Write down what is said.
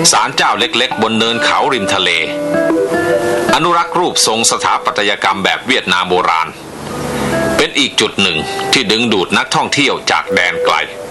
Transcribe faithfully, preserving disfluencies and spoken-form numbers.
ศาลเจ้าเล็กๆบนเนินเขาริมทะเลอนุรักษ์รูปทรงสถาปัตยกรรมแบบเวียดนามโบราณเป็นอีกจุดหนึ่งที่ดึงดูดนักท่องเที่ยวจากแดนไกล